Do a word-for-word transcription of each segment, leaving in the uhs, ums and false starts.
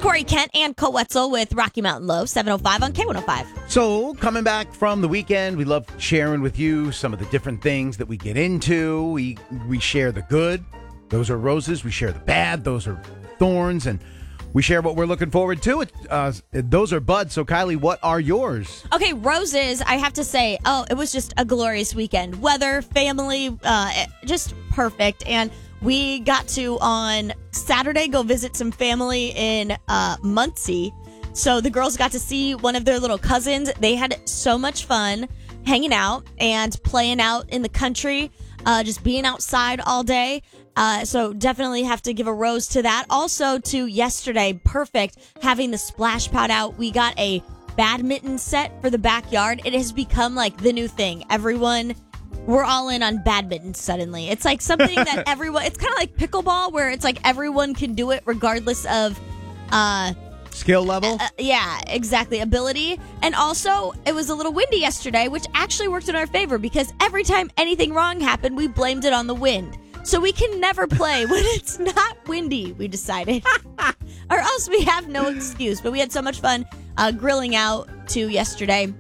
Corey Kent and Cole Wetzel with Rocky Mountain Low, seven oh five on K one oh five. So, coming back from the weekend, we love sharing with you some of the different things that we get into. We we share the good. Those are roses. We share the bad. Those are thorns. And we share what we're looking forward to. It, uh, those are buds. So, Kylie, what are yours? Okay, roses, I have to say, oh, it was just a glorious weekend. Weather, family, uh, just perfect. And we got to, on Saturday, go visit some family in uh, Muncie. So the girls got to see one of their little cousins. They had so much fun hanging out and playing out in the country, uh, just being outside all day. Uh, so definitely have to give a rose to that. Also to yesterday, perfect, having the splash pad out. We got a badminton set for the backyard. It has become like the new thing. Everyone... We're all in on badminton suddenly. It's like something that everyone, it's kind of like pickleball where it's like everyone can do it regardless of, uh, skill level? Uh, yeah, exactly. Ability. And also, it was a little windy yesterday, which actually worked in our favor because every time anything wrong happened, we blamed it on the wind. So we can never play when it's not windy, we decided. Or else we have no excuse. But we had so much fun uh, grilling out too yesterday.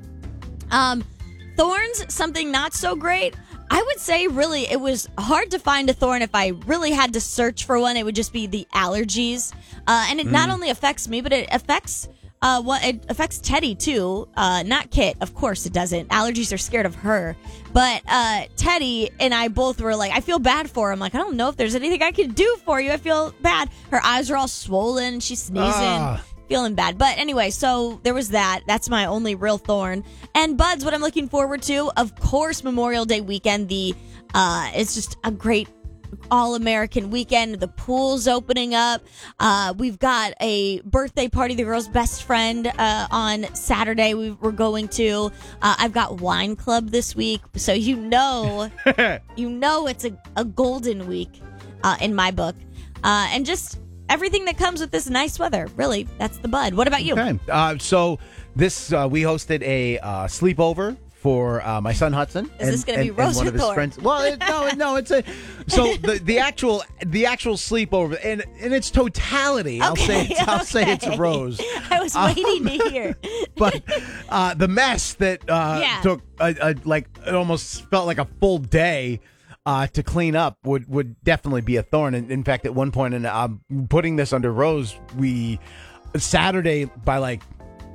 Um, Thorns, something not so great. I would say really it was hard to find a thorn. If I really had to search for one, it would just be the allergies. Uh, and it mm. not only affects me, but it affects uh, what it affects Teddy too. Uh, not Kit, of course it doesn't. Allergies are scared of her. But uh, Teddy and I both were like, I feel bad for him. Like, I don't know if there's anything I can do for you. I feel bad. Her eyes are all swollen. She's sneezing. Ah. Feeling bad. But anyway, so there was that. That's my only real thorn. And buds, what I'm looking forward to, of course, Memorial Day weekend. The uh, it's just a great all-American weekend. The pool's opening up. Uh, we've got a birthday party, the girl's best friend, uh, on Saturday we, we're going to. Uh, I've got wine club this week. So you know, you know it's a, a golden week uh, in my book. Uh, and just... everything that comes with this nice weather. Really, that's the bud. What about you? Okay. Uh, so this, uh, we hosted a uh, sleepover for uh, my son Hudson. Is and, this going to be Rose and one or of his Thor? friends. Well, it, no, no, it's a. So the, the actual the actual sleepover and in its totality, okay, I'll say it's, I'll okay. say it's a Rose. I was waiting uh, to hear. But uh, the mess that uh, yeah. took a, a, like it almost felt like a full day. Uh, to clean up would, would definitely be a thorn. And in fact, at one point, and I'm putting this under Rose, we Saturday by like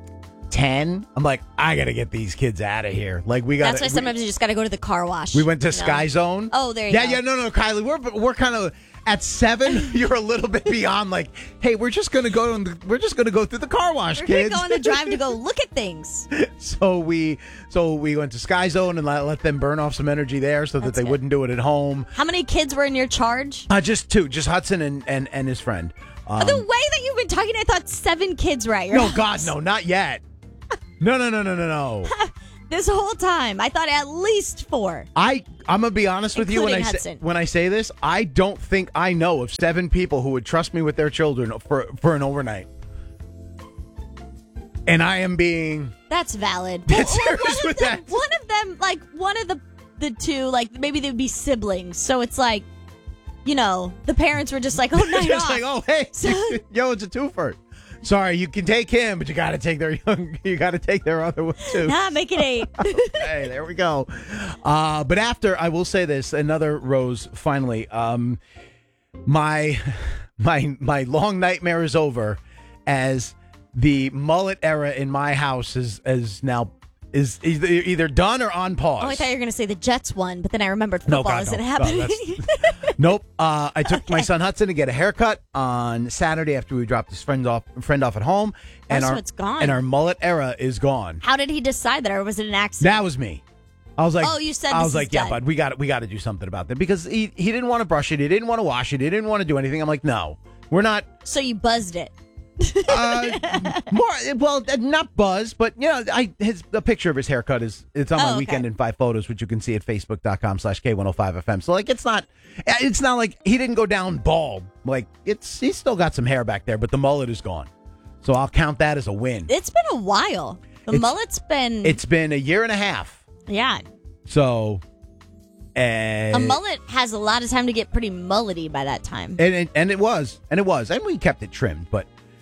ten, I'm like, I gotta get these kids out of here. Like we got. That's why sometimes we, you just gotta go to the car wash. We went to know? Sky Zone. Oh, there you yeah, go. Yeah, yeah, no, no, Kylie, we're we're kind of. At seven, you're a little bit beyond. Like, hey, we're just gonna go. And we're just gonna go through the car wash, we're kids. We're going to drive to go look at things. So we, so we went to Sky Zone and let, let them burn off some energy there, so That's that they good. wouldn't do it at home. How many kids were in your charge? Uh, just two, just Hudson and and, and his friend. Um, the way that you've been talking, I thought seven kids were at your no, house. No, God, no, not yet. No, no, no, no, no, no. This whole time, I thought at least four. I I'm gonna be honest with Including you when I Hudson. say when I say this. I don't think I know of seven people who would trust me with their children for for an overnight. And I am being that's valid. Well, well, serious with them, that. One of them, like one of the the two, like maybe they would be siblings. So it's like, you know, the parents were just like, oh, night just off. like, oh, hey, so, yo, it's a twofer. Sorry, you can take him, but you got to take their young. You got to take their other one too. Nah, make it eight. Hey, there we go. Uh, but after, I will say this: another Rose. Finally, um, my my my long nightmare is over, as the mullet era in my house is is now is either, either done or on pause. Oh, I thought you were going to say the Jets won, but then I remembered football no, God, isn't no. happening. No, nope. Uh, I took okay. my son Hudson to get a haircut on Saturday after we dropped his friend off friend off at home, and oh, so our it's gone. and our mullet era is gone. How did he decide that, or was it an accident? That was me. I was like, oh, you said I this was like, is yeah, done. bud, we got we got to do something about that because he he didn't want to brush it, he didn't want to wash it, he didn't want to do anything. I'm like, no, we're not. So you buzzed it. uh, more well, not buzz, but you know, I his the picture of his haircut is it's on oh, my okay. weekend in five photos, which you can see at facebook dot com slash K one oh five F M. So like, it's not, it's not like he didn't go down bald. Like it's he's still got some hair back there, but the mullet is gone. So I'll count that as a win. It's been a while. The it's, mullet's been. It's been a year and a half. Yeah. So. Uh, a mullet has a lot of time to get pretty mullety by that time. And it, and it was, and it was, and we kept it trimmed, but.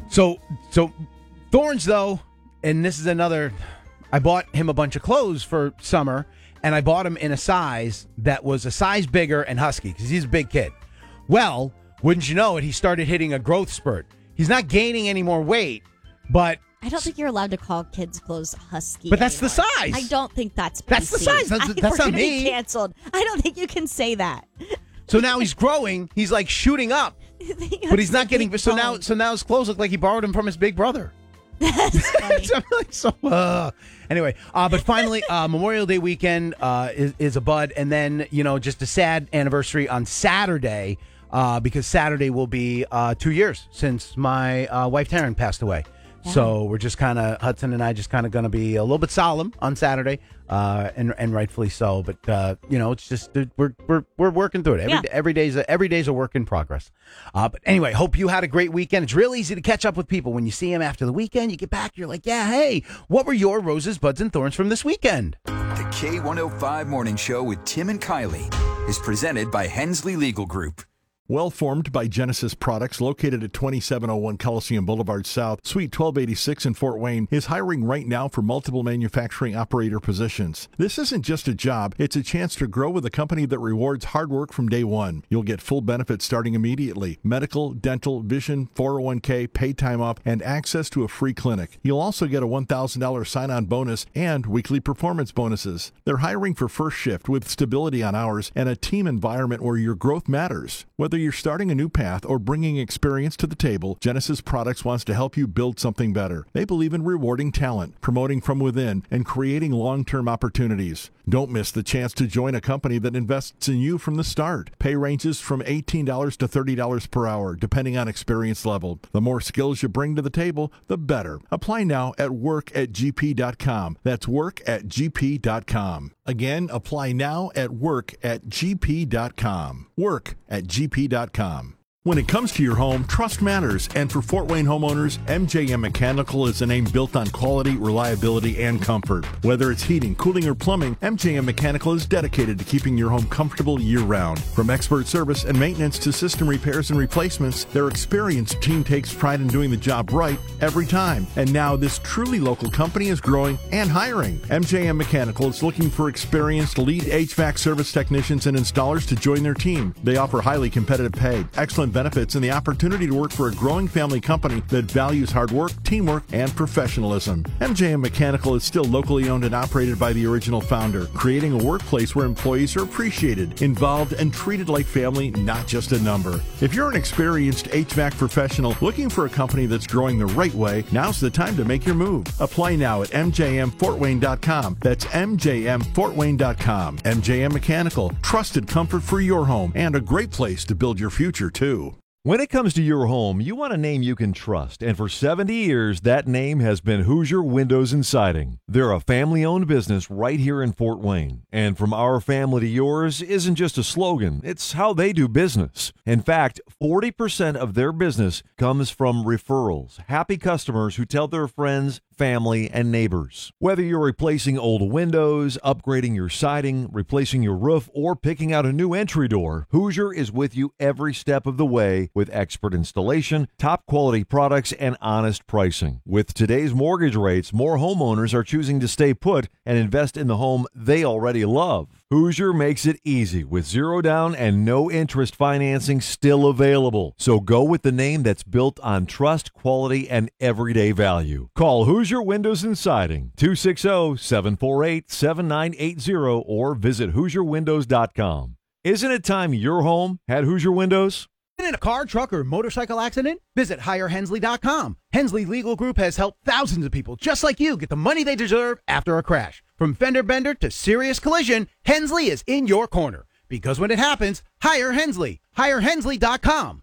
So, so Thorns, though, and this is another, I bought him a bunch of clothes for summer, and I bought him in a size that was a size bigger and husky, because he's a big kid. Well, wouldn't you know it, he started hitting a growth spurt. He's not gaining any more weight, but... I don't think you're allowed to call kids' clothes husky. But that's anymore. the size. I don't think that's P C. That's the size. That's, I, that's we're not gonna me. Be canceled. I don't think you can say that. So now he's growing. He's like shooting up, but he's not getting. So now, so now his clothes look like he borrowed them from his big brother. That's funny. So, like, so, uh, anyway, uh, but finally, uh, Memorial Day weekend uh, is, is a bud, and then you know just a sad anniversary on Saturday uh, because Saturday will be uh, two years since my uh, wife Taryn passed away. Yeah. So we're just kind of, Hudson and I just kind of going to be a little bit solemn on Saturday, uh, and and rightfully so. But uh, you know, it's just we're we're we're working through it. Every yeah. every day's a, every day's a work in progress. Uh, but anyway, hope you had a great weekend. It's real easy to catch up with people when you see them after the weekend. You get back, you're like, yeah, hey, what were your roses, buds, and thorns from this weekend? The K one oh five Morning Show with Tim and Kylie is presented by Hensley Legal Group. Well formed by Genesis Products, located at twenty-seven oh one Coliseum Boulevard South, Suite twelve eighty-six in Fort Wayne, is hiring right now for multiple manufacturing operator positions. This isn't just a job, it's a chance to grow with a company that rewards hard work from day one. You'll get full benefits starting immediately. Medical, dental, vision, four oh one k, paid time off, and access to a free clinic. You'll also get a one thousand dollars sign-on bonus and weekly performance bonuses. They're hiring for first shift with stability on hours and a team environment where your growth matters. Whether you're starting a new path or bringing experience to the table, Genesis Products wants to help you build something better. They believe in rewarding talent, promoting from within, and creating long-term opportunities. Don't miss the chance to join a company that invests in you from the start. Pay ranges from eighteen dollars to thirty dollars per hour, depending on experience level. The more skills you bring to the table, the better. Apply now at work at g p dot com. That's work at g p dot com. Again, apply now at work at g p dot com. work at g p dot com. When it comes to your home, trust matters, and for Fort Wayne homeowners, M J M Mechanical is a name built on quality, reliability, and comfort. Whether it's heating, cooling, or plumbing, M J M Mechanical is dedicated to keeping your home comfortable year-round. From expert service and maintenance to system repairs and replacements, their experienced team takes pride in doing the job right every time. And now this truly local company is growing and hiring. M J M Mechanical is looking for experienced lead H V A C service technicians and installers to join their team. They offer highly competitive pay, excellent benefits, and the opportunity to work for a growing family company that values hard work, teamwork, and professionalism. M J M Mechanical is still locally owned and operated by the original founder, creating a workplace where employees are appreciated, involved, and treated like family, not just a number. If you're an experienced H V A C professional looking for a company that's growing the right way, now's the time to make your move. Apply now at m j m fort wayne dot com. That's m j m fort wayne dot com. M J M Mechanical, trusted comfort for your home and a great place to build your future, too. When it comes to your home, you want a name you can trust, and for seventy years, that name has been Hoosier Windows and Siding. They're a family-owned business right here in Fort Wayne, and from our family to yours isn't just a slogan, it's how they do business. In fact, forty percent of their business comes from referrals, happy customers who tell their friends, family, and neighbors. Whether you're replacing old windows, upgrading your siding, replacing your roof, or picking out a new entry door, Hoosier is with you every step of the way with expert installation, top quality products, and honest pricing. With today's mortgage rates, more homeowners are choosing to stay put and invest in the home they already love. Hoosier makes it easy with zero down and no interest financing still available. So go with the name that's built on trust, quality, and everyday value. Call Hoosier Windows and Siding, two six zero, seven four eight, seven nine eight zero, or visit hoosier windows dot com. Isn't it time your home had Hoosier Windows? In a car, truck, or motorcycle accident? Visit hire hensley dot com. Hensley Legal Group has helped thousands of people just like you get the money they deserve after a crash. From fender bender to serious collision, Hensley is in your corner. Because when it happens, hire Hensley. hire hensley dot com.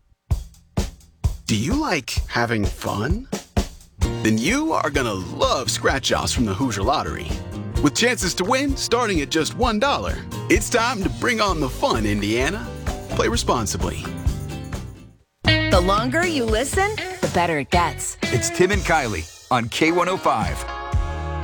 Do you like having fun? Then you are going to love scratch-offs from the Hoosier Lottery. With chances to win starting at just one dollar. It's time to bring on the fun, Indiana. Play responsibly. The longer you listen, the better it gets. It's Tim and Kylie on K one oh five.